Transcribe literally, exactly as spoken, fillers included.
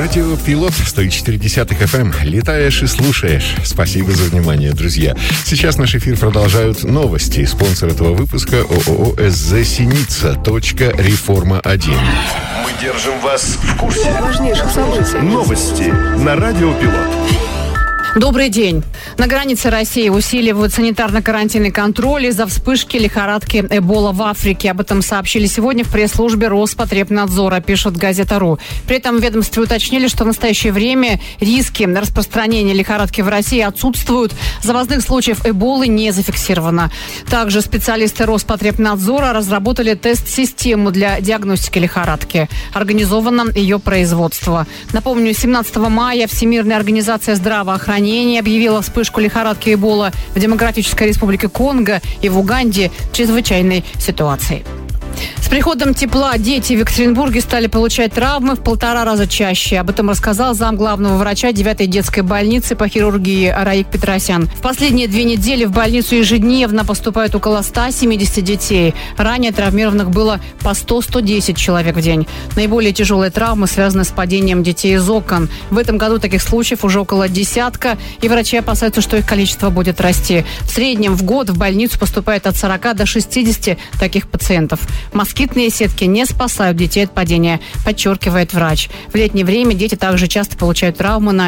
Радио Пилот сто четыре эф эм. Летаешь и слушаешь. Спасибо за внимание, друзья. Сейчас наш эфир продолжают новости. Спонсор этого выпуска ООО СЗ Синица. Точка Реформа один. Мы держим вас в курсе важнейших событий. Новости на Радио Пилот. Добрый день. На границе России усиливают санитарно-карантинный контроль из-за вспышки лихорадки Эбола в Африке. Об этом сообщили сегодня в пресс-службе Роспотребнадзора, пишет газета.ру. При этом в ведомстве уточнили, что в настоящее время риски распространения лихорадки в России отсутствуют. Завозных случаев Эболы не зафиксировано. Также специалисты Роспотребнадзора разработали тест-систему для диагностики лихорадки. Организовано ее производство. Напомню, семнадцатого мая Всемирная организация здравоохранения объявила вспышку лихорадки Эбола в Демократической Республике Конго и в Уганде чрезвычайной ситуацией. С приходом тепла дети в Екатеринбурге стали получать травмы в полтора раза чаще. Об этом рассказал замглавного врача девятой детской больницы по хирургии Раик Петросян. В последние две недели в больницу ежедневно поступает около ста семидесяти детей. Ранее травмированных было по сто - сто десять человек в день. Наиболее тяжелые травмы связаны с падением детей из окон. В этом году таких случаев уже около десятка, и врачи опасаются, что их количество будет расти. В среднем в год в больницу поступает от сорока до шестидесяти таких пациентов. Москитные сетки не спасают детей от падения, подчеркивает врач. В летнее время дети также часто получают травмы на